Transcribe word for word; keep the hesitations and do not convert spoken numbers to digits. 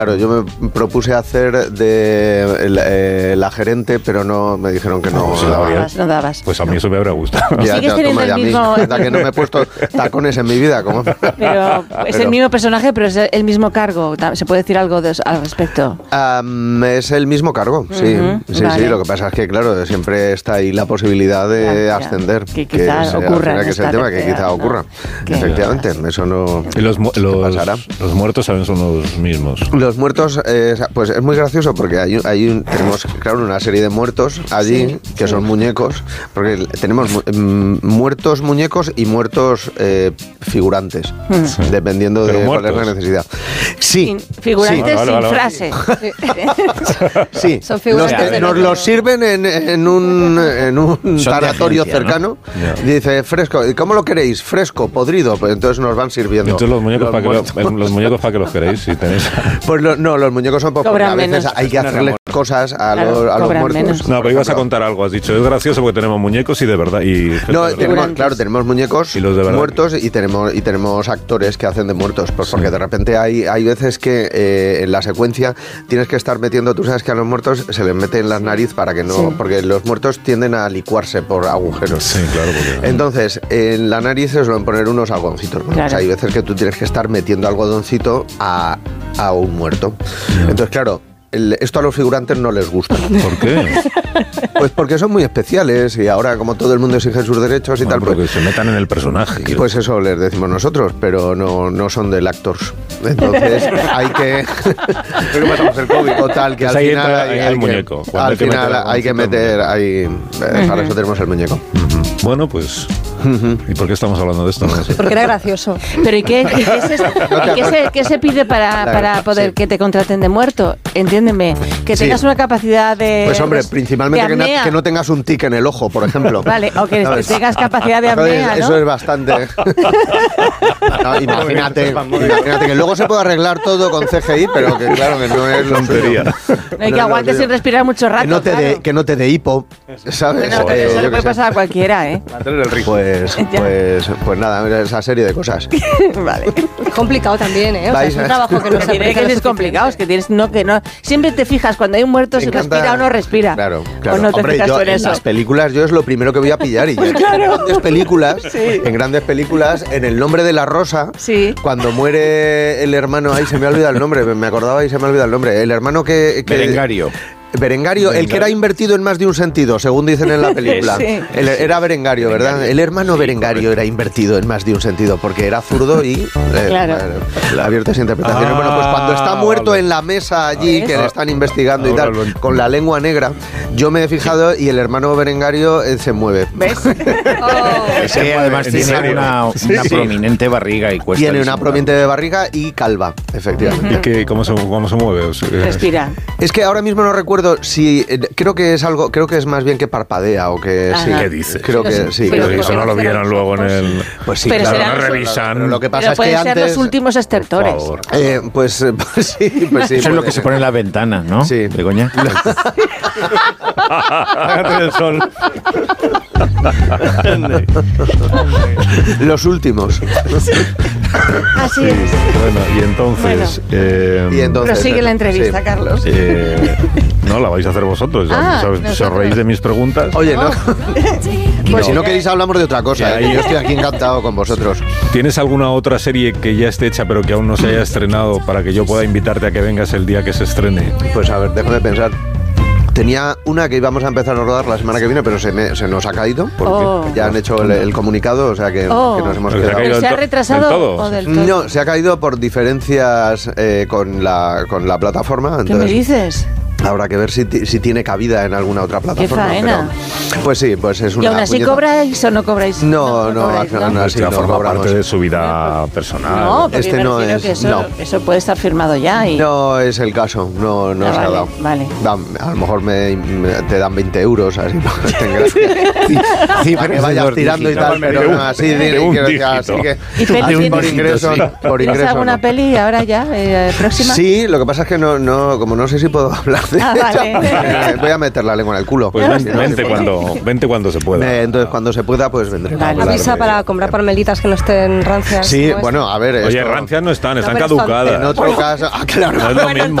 Claro, yo me propuse hacer de la, eh, la gerente, pero no me dijeron que no. No, no, dabas, no dabas. Pues a mí eso me habrá gustado. Ya, ¿sigues teniendo el mismo? Hasta que no me he puesto tacones en mi vida. ¿Cómo? Pero es el mismo personaje, pero es el mismo cargo. ¿Se puede decir algo de, al respecto? Um, es el mismo cargo, sí. Uh-huh, sí, vale. sí. Lo que pasa es que, claro, siempre está ahí la posibilidad de ya, ascender. Que quizá que ocurra. Que es el tema, que quizá ocurra. Que Efectivamente, ya. Eso no. Y los, los, los muertos saben son los mismos. Los muertos, eh, pues es muy gracioso porque hay, hay un, tenemos, claro, una serie de muertos allí sí, que sí. son muñecos, porque tenemos mu- muertos muñecos y muertos eh, figurantes, sí. dependiendo Pero de muertos. cuál es la necesidad. Sí. Sin, figurantes sí. sin vale, vale, frase. Sí. Son figurantes los, de nos los sirven en, en un, en un taratorio cercano. ¿No? Yeah. Dice, fresco. ¿Y cómo lo queréis? Fresco, podrido. Pues entonces nos van sirviendo. Entonces los muñecos, ¿para que, lo, los muñecos para que los queréis? Si tenéis... Pues lo, no, los muñecos son pocos. A veces menos. Hay que hacerles cosas a, claro, los, a los muertos. Menos. No, pero ibas a contar algo, has dicho. Es gracioso porque tenemos muñecos y de verdad. Y no, de tenemos, verdad. claro, tenemos muñecos y los de muertos y tenemos, y tenemos actores que hacen de muertos. Pues sí. Porque de repente hay, hay veces que eh, en la secuencia tienes que estar metiendo, tú sabes que a los muertos se les mete en la nariz para que no. Sí. Porque los muertos tienden a licuarse por agujeros. Sí, claro. Porque... Entonces, en la nariz se suelen poner unos algodoncitos. Bueno, claro. Pues hay veces que tú tienes que estar metiendo algodoncito a, a un muerto. No. Entonces, claro. El, esto a los figurantes no les gusta. ¿Por qué? Pues porque son muy especiales y ahora como todo el mundo exige sus derechos y bueno, tal... Porque pues, se metan en el personaje. Pues eso les decimos nosotros, pero no, no son del actors. Entonces hay que... Creo que pasamos el COVID o tal, que pues al final... Hay, hay el muñeco. Que, al final hay que meter... Hay, uh-huh. Para eso tenemos el muñeco. Uh-huh. Bueno, pues... Uh-huh. ¿Y por qué estamos hablando de esto? No sé. Porque era gracioso. Pero ¿y qué, qué, es esto? ¿Y qué, se, qué se pide para, para poder sí. que te contraten de muerto? Entiéndeme, que tengas sí. una capacidad de... Pues hombre, principalmente que no, que no tengas un tic en el ojo, por ejemplo. Vale, o que ¿sabes? tengas capacidad de apnea, ¿no? Eso es bastante... No, imagínate, imagínate que luego se puede arreglar todo con C G I, pero que claro que no es tontería. No hay que aguantes sin respirar mucho rato, que no te claro. de, que no te dé hipo, ¿sabes? Bueno, eh, eso le puede pasar a cualquiera, ¿eh? Pues, pues, pues nada, esa serie de cosas. Vale. Es complicado también, ¿eh? O sea, es un trabajo que no se tiene que es complicado, es que tienes no que no siempre te fijas cuando hay un muerto si respira o no respira. Claro, claro. O no te Hombre, fijas yo, en en eso. las películas yo es lo primero que voy a pillar y yo claro. en grandes películas, sí. en grandes películas, en El nombre de la rosa, sí. cuando muere el hermano, ay se me ha olvidado el nombre, me acordaba y se me ha olvidado el nombre, el hermano que, que Berengario. Berengario, Berengario, el que era invertido en más de un sentido, según dicen en la película. Sí. El, era Berengario, ¿verdad? Berengario. El hermano Berengario sí, era invertido en más de un sentido, porque era zurdo y eh, claro. eh, abiertas interpretaciones. Ah, bueno, pues cuando está muerto vale. en la mesa allí, ¿ves? Que le están investigando y tal, con la lengua negra, yo me he fijado y el hermano Berengario eh, se mueve. ¿Ves? Oh. Sí, además tiene una, una sí, prominente barriga y cuesta. Tiene una prominente barriga y calva, efectivamente. ¿Y qué, cómo, se, cómo se mueve? O sea, respira. Es que ahora mismo no recuerdo si eh, creo que es algo, creo que es más bien que parpadea o que Ajá. sí. ¿Qué dices? Creo que sí. Pero creo eso que no lo vieron luego en el. Pues sí, pero claro, no revisan. Pero lo que pasa pero es pueden que ser antes, los últimos estertores. Eh, pues, pues sí, pues sí. Eso es lo que se pone en la ventana, ¿no? Sí. Begoña. Hágate del sol. Los últimos. Así es. Bueno, y entonces. Bueno. Eh, y entonces prosigue la entrevista, sí. Carlos. Eh, no, la vais a hacer vosotros. Ah, ¿Se os reís de mis preguntas? Oye, no. Pues no. si no queréis hablamos de otra cosa. ¿eh? Yo estoy aquí encantado con vosotros. ¿Tienes alguna otra serie que ya esté hecha pero que aún no se haya estrenado para que yo pueda invitarte a que vengas el día que se estrene? Pues a ver, déjame pensar. Tenía una que íbamos a empezar a rodar la semana que viene, pero se, me, se nos ha caído porque oh. ya han hecho el, el comunicado, o sea que, oh. que nos hemos ¿Se quedado. ¿Se, ¿Se ha retrasado del todo? o del todo? No, se ha caído por diferencias eh, con, la, con la plataforma. Entonces, ¿qué me dices? Habrá que ver si, si tiene cabida en alguna otra plataforma. ¡Qué faena! Pero, pues sí, pues es una. ¿Y aún así puñeta. cobráis o no cobráis? No, no, no, cobráis, no, ¿no? no, así no forma cobramos. parte de su vida personal. No, porque este me no es. Que eso, no. eso puede estar firmado ya. Y... No es el caso, no, no ah, se vale, ha dado. Vale. Da, a lo mejor me, me, te dan veinte euros, así no ten gracia. Sí, sí, para que vayas tirando y tal, pero no, así de un así que. ¿Y peli por ingreso, por ingreso. ¿Tienes alguna no. peli ahora ya, eh, próxima? Sí, lo que pasa es que no, no, como no sé si puedo hablar Ah, vale. Voy a meter la lengua en el culo. Pues ven, vente, cuando, vente cuando se pueda. Eh, entonces, cuando se pueda, pues vendré. Vale. Avisa para comprar palmelitas que no estén rancias. Sí, como bueno, a ver. Oye, esto, rancias no están, están No, pero caducadas. en otro caso. Ah, claro. No es lo mismo.